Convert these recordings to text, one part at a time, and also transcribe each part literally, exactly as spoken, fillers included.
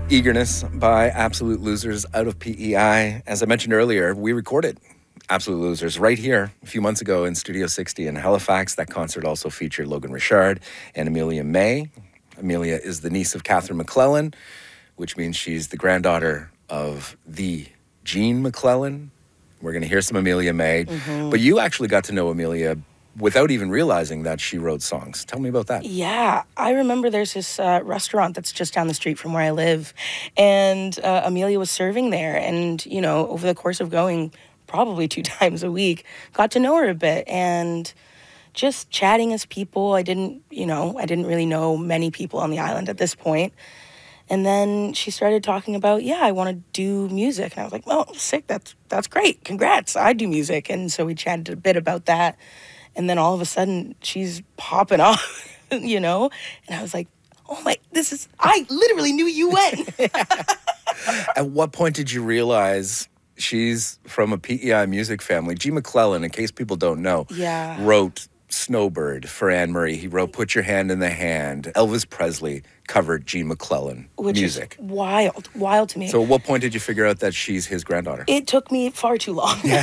Eagerness by Absolute Losers out of P E I. As I mentioned earlier, we recorded Absolute Losers right here a few months ago in Studio sixty in Halifax. That concert also featured Logan Richard and Amelia May. Amelia is the niece of Catherine McClellan, which means she's the granddaughter of the Gene McClellan. We're going to hear some Amelia May. Mm-hmm. But you actually got to know Amelia without even realizing that she wrote songs. Tell me about that. Yeah, I remember there's this uh, restaurant that's just down the street from where I live, and uh, Amelia was serving there, and, you know, over the course of going probably two times a week, got to know her a bit, and just chatting as people. I didn't, you know, I didn't really know many people on the island at this point. And then she started talking about, yeah, I want to do music. And I was like, oh, sick, that's, that's great. Congrats, I do music. And so we chatted a bit about that. And then all of a sudden, she's popping off, you know? And I was like, oh my, this is, I literally knew you when. At what point did you realize she's from a P E I music family? G. McClellan, in case people don't know, yeah. wrote Snowbird for Anne Marie. He wrote Put Your Hand in the Hand. Elvis Presley covered Gene McClellan Which music. Is wild, wild to me. So at what point did you figure out that she's his granddaughter? It took me far too long. Yeah.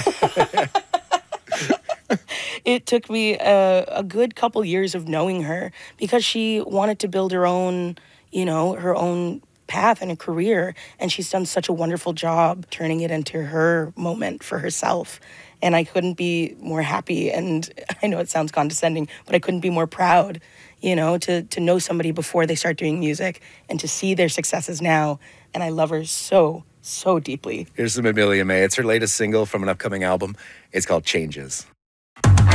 It took me a, a good couple years of knowing her because she wanted to build her own, you know, her own path and a career. And she's done such a wonderful job turning it into her moment for herself. And I couldn't be more happy. And I know it sounds condescending, but I couldn't be more proud, you know, to, to know somebody before they start doing music and to see their successes now. And I love her so, so deeply. Here's some Amelia May. It's her latest single from an upcoming album. It's called Changes.